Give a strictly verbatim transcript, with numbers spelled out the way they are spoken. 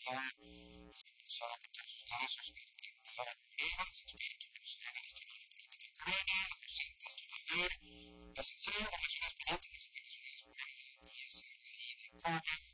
impulsada por todos ustedes, su espiritualidad griega, su espíritu revolucionario de historia de la política cubana, docente, historiador, licenciado en Relaciones Políticas Internacionales por el I S R I de Cuba,